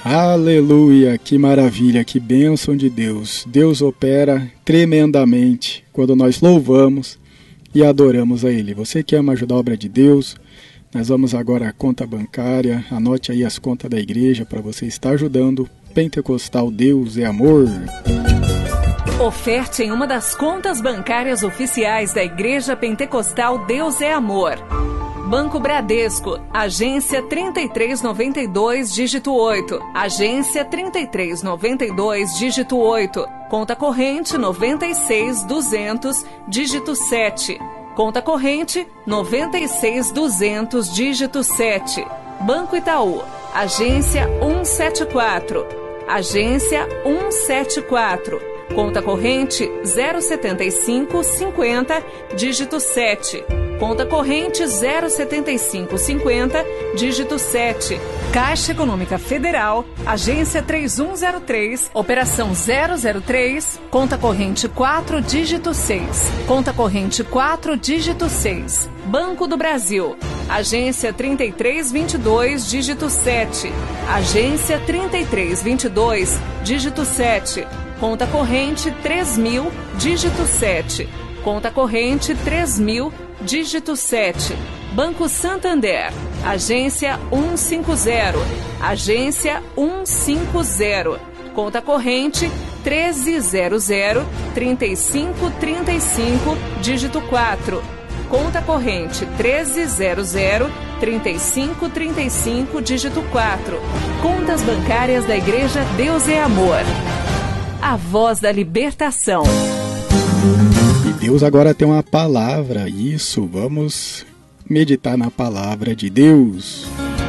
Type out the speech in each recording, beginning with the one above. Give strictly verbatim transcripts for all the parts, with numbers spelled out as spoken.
Aleluia, que maravilha, que bênção de Deus. Deus opera tremendamente quando nós louvamos e adoramos a Ele. Você que ama ajudar a obra de Deus, nós vamos agora à conta bancária. Anote aí as contas da igreja para você estar ajudando. Pentecostal Deus é Amor. Oferte em uma das contas bancárias oficiais da Igreja Pentecostal Deus é Amor. Banco Bradesco, agência trinta e três noventa e dois, dígito oito. Agência trinta e três noventa e dois, dígito oito. Conta corrente noventa e seis duzentos, dígito sete. Conta corrente noventa e seis duzentos, dígito sete. Banco Itaú, agência cento e setenta e quatro. Agência cento e setenta e quatro. Conta corrente zero setenta e cinco cinquenta, dígito sete. Conta corrente zero setenta e cinco cinquenta, dígito sete. Caixa Econômica Federal, agência três um zero três, operação zero zero três, conta corrente quatro, dígito seis. Conta corrente quatro, dígito seis. Banco do Brasil, agência trinta e três vinte e dois, dígito sete. Agência trinta e três vinte e dois, dígito sete. Conta corrente três mil, dígito sete. Conta corrente três mil, dígito sete. Banco Santander, agência cento e cinquenta. Agência cento e cinquenta. Conta corrente treze zero zero, trinta e cinco trinta e cinco, dígito quatro. Conta corrente treze zero zero, trinta e cinco trinta e cinco, dígito quatro. Contas bancárias da Igreja Deus é Amor. A voz da libertação. E Deus agora tem uma palavra, isso, vamos meditar na palavra de Deus.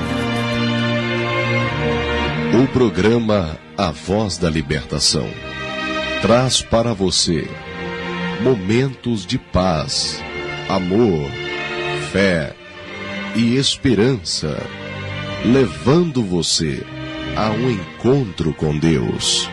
O programa A Voz da Libertação traz para você momentos de paz, amor, fé e esperança, levando você a um encontro com Deus.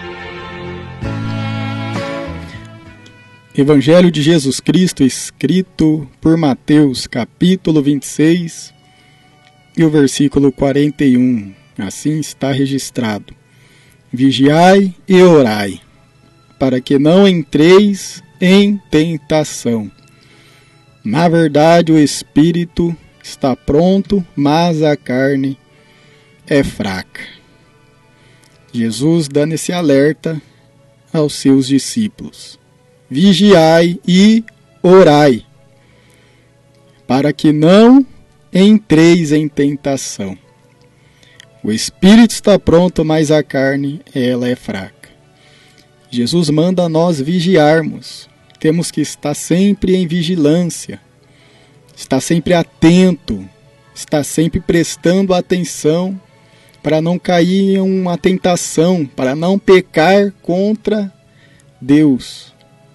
Evangelho de Jesus Cristo, escrito por Mateus, capítulo vinte e seis, e o versículo quarenta e um. Assim está registrado: Vigiai e orai, para que não entreis em tentação. Na verdade, o espírito está pronto, mas a carne é fraca. Jesus dando esse alerta aos seus discípulos. Vigiai e orai, para que não entreis em tentação. O espírito está pronto, mas a carne, ela é fraca. Jesus manda nós vigiarmos. Temos que estar sempre em vigilância, estar sempre atento, estar sempre prestando atenção para não cair em uma tentação, para não pecar contra Deus.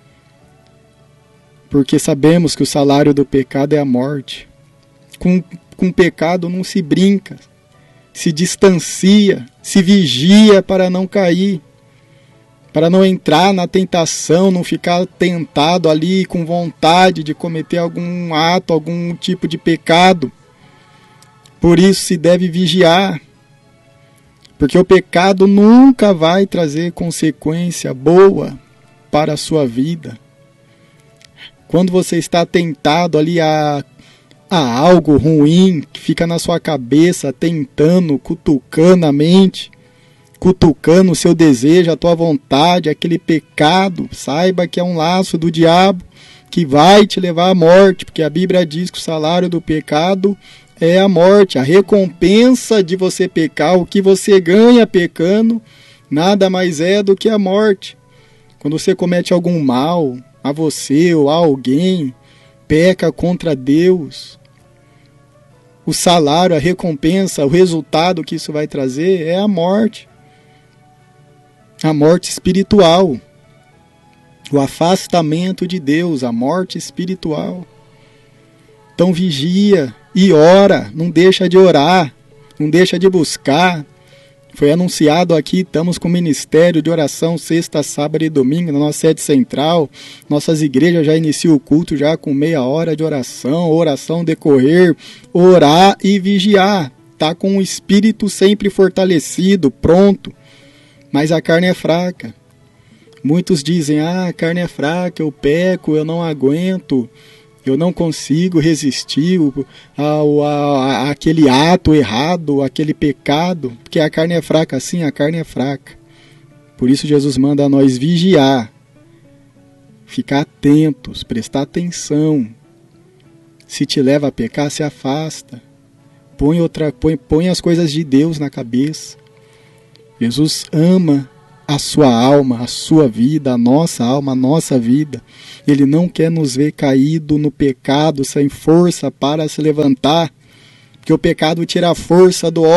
Porque sabemos que o salário do pecado é a morte. Com, com pecado não se brinca, se distancia, se vigia para não cair, para não entrar na tentação, não ficar tentado ali com vontade de cometer algum ato, algum tipo de pecado. Por isso se deve vigiar, porque o pecado nunca vai trazer consequência boa para a sua vida. Quando você está tentado ali a, a algo ruim, que fica na sua cabeça, tentando, cutucando a mente, cutucando o seu desejo, a tua vontade, aquele pecado, saiba que é um laço do diabo que vai te levar à morte, porque a Bíblia diz que o salário do pecado é a morte. A recompensa de você pecar, o que você ganha pecando, nada mais é do que a morte. Quando você comete algum mal a você ou a alguém, peca contra Deus, o salário, a recompensa, o resultado que isso vai trazer é a morte. A morte espiritual, o afastamento de Deus, a morte espiritual. Então vigia e ora, não deixa de orar, não deixa de buscar. Foi anunciado aqui, estamos com o Ministério de Oração sexta, sábado e domingo na nossa sede central. Nossas igrejas já iniciam o culto já com meia hora de oração, oração decorrer, orar e vigiar. está com o espírito sempre fortalecido, pronto, mas a carne é fraca. Muitos dizem, ah, a carne é fraca, eu peco, eu não aguento, eu não consigo resistir ao, a, aquele ato errado, aquele pecado, porque a carne é fraca. Sim, a carne é fraca. Por isso Jesus manda a nós vigiar, ficar atentos, prestar atenção. Se te leva a pecar, se afasta. Põe, outra, põe, põe as coisas de Deus na cabeça. Jesus ama a sua alma, a sua vida, a nossa alma, a nossa vida. Ele não quer nos ver caído no pecado, sem força para se levantar, porque o pecado tira a força do